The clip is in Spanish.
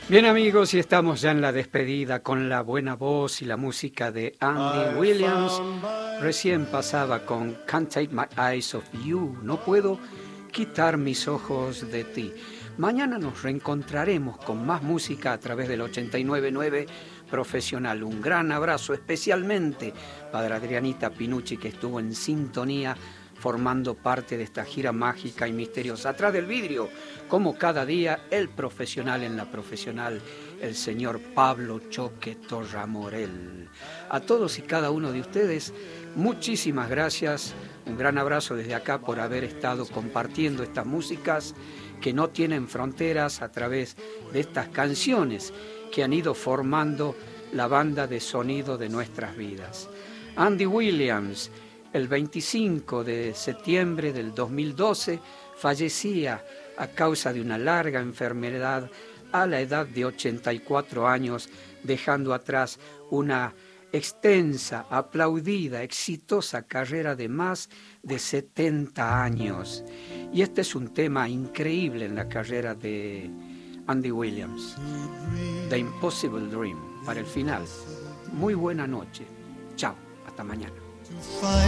Bien amigos, y estamos ya en la despedida con la buena voz y la música de Andy Williams. Recién pasaba con Can't Take My Eyes Off You, no puedo quitar mis ojos de ti. Mañana nos reencontraremos con más música a través del 89.9 Profesional. Un gran abrazo especialmente para Adrianita Pinucci, que estuvo en sintonía formando parte de esta gira mágica y misteriosa. Atrás del vidrio, como cada día, el profesional en la profesional, el señor Pablo Choque Torramorel. A todos y cada uno de ustedes, muchísimas gracias. Un gran abrazo desde acá por haber estado compartiendo estas músicas que no tienen fronteras a través de estas canciones que han ido formando la banda de sonido de nuestras vidas. Andy Williams, el 25 de septiembre del 2012, fallecía a causa de una larga enfermedad a la edad de 84 años, dejando atrás una extensa, aplaudida, exitosa carrera de más de 70 años. Y este es un tema increíble en la carrera de Andy Williams, The Impossible Dream, para el final. Muy buena noche. Chao, hasta mañana.